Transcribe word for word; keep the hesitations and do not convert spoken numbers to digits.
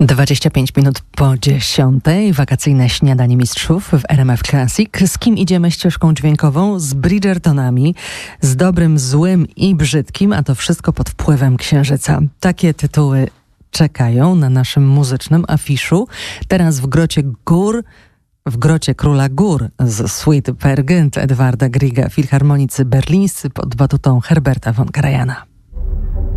dwadzieścia pięć minut po dziesiątej. Wakacyjne śniadanie mistrzów w R M F Classic. Z kim idziemy ścieżką dźwiękową? Z Bridgertonami, z dobrym, złym i brzydkim, a to wszystko pod wpływem księżyca. Takie tytuły czekają na naszym muzycznym afiszu. Teraz w Grocie Gór, w Grocie Króla Gór z Suite Peer Gynt Edwarda Grieга, filharmonicy berlińscy pod batutą Herberta von Karajana.